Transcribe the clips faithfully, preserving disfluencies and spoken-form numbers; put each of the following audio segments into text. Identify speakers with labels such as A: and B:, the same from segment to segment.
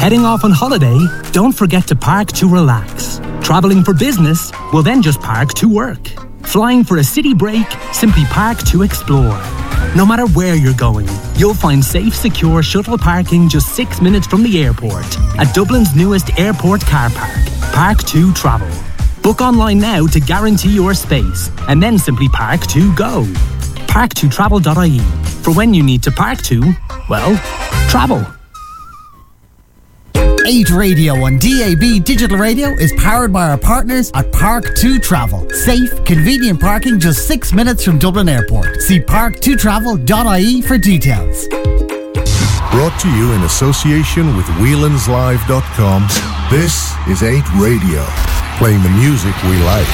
A: Heading off on holiday? Don't forget to park to relax. Travelling for business? Well then just park to work. Flying for a city break? Simply park to explore. No matter where you're going, you'll find safe, secure shuttle parking just six minutes from the airport at Dublin's newest airport car park, Park two Travel. Book online now to guarantee your space and then simply park to go. park two travel dot I E. For when you need to park to, well, travel.
B: eight Radio on D A B Digital Radio is powered by our partners at Park two Travel. Safe, convenient parking just six minutes from Dublin Airport. See park two travel dot I E for details.
C: Brought to you in association with whelan's live dot com, this is eight Radio, playing the music we like.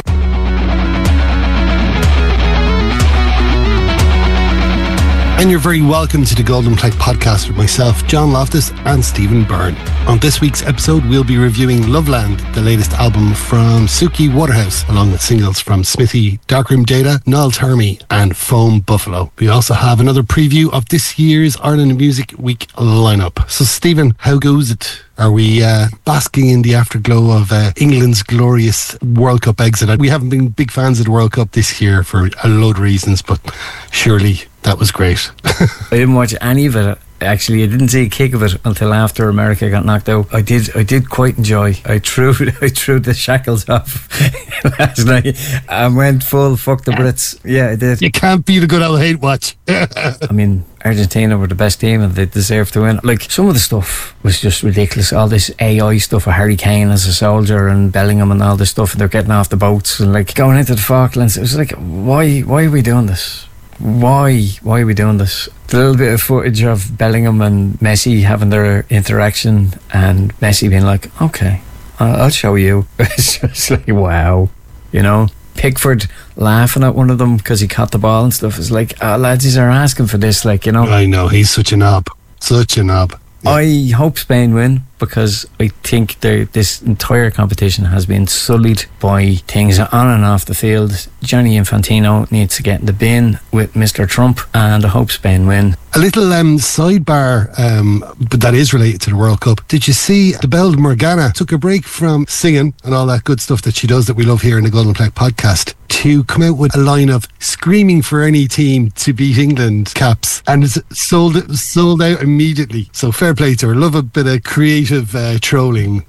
D: And you're very welcome to the Golden Plate podcast with myself, John Loftus, and Stephen Byrne. On this week's episode, we'll be reviewing Loveland, the latest album from Suki Waterhouse, along with singles from Smithy, Darkroom Data, Niall Turmey, and Foam Buffalo. We also have another preview of this year's Ireland Music Week lineup. So, Stephen, how goes it? Are we uh, basking in the afterglow of uh, England's glorious World Cup exit? We haven't been big fans of the World Cup this year for a load of reasons, but surely that was great.
E: I didn't watch any of it. Actually, I didn't see a kick of it until after America got knocked out. I did I did quite enjoy. I threw I threw the shackles off last night and went full fuck the Brits. Yeah, I did.
D: You can't beat a good old hate watch.
E: I mean, Argentina were the best team and they deserved to win. Like, some of the stuff was just ridiculous. All this A I stuff with Harry Kane as a soldier and Bellingham and all this stuff, and they're getting off the boats and like going into the Falklands. It was like, why why are we doing this? Why? Why are we doing this? The little bit of footage of Bellingham and Messi having their interaction and Messi being like, okay, I'll show you. It's just like, wow. You know? Pickford laughing at one of them because he caught the ball and stuff. It's like, oh, lads, are asking for this, like, you know?
D: I know, he's such a knob. Such a knob. Yeah.
E: I hope Spain win because I think this entire competition has been sullied by things on and off the field. Gianni Infantino needs to get in the bin with Mister Trump, and I hope Spain win.
D: A little um, sidebar, um, but that is related to the World Cup. Did you see the Belle Morgana took a break from singing and all that good stuff that she does that we love here in the Golden Plate podcast to come out with a line of screaming for any team to beat England caps, and it's sold sold out immediately. So fair play to her. Love a bit of creative uh, trolling.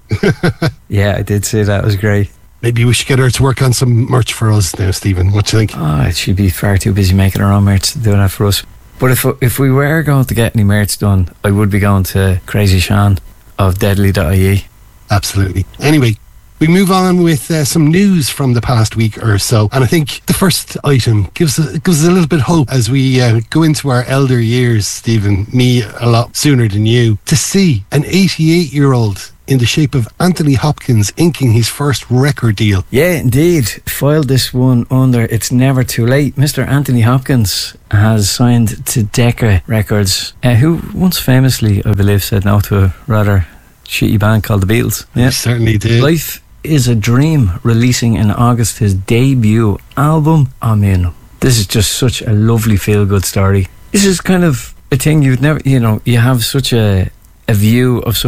E: Yeah, I did see that. It was great.
D: Maybe we should get her to work on some merch for us now, Stephen. What do you think?
E: Oh, she'd be far too busy making her own merch to do that for us. But if if we were going to get any merch done, I would be going to Crazy Sean of deadly dot I E.
D: Absolutely. Anyway, we move on with uh, some news from the past week or so, and I think the first item gives gives us a little bit of hope as we uh, go into our elder years, Stephen, me a lot sooner than you, to see an eighty-eight-year-old in the shape of Anthony Hopkins inking his first record deal.
E: Yeah, indeed. Filed this one under It's Never Too Late. Mister Anthony Hopkins has signed to Decca Records, uh, who once famously, I believe, said no to a rather shitty band called The Beatles.
D: Yeah, he certainly did.
E: Life is a Dream, releasing in August his debut album. I mean, this is just such a lovely feel-good story. This is kind of a thing you'd never, you know, you have such a, a view of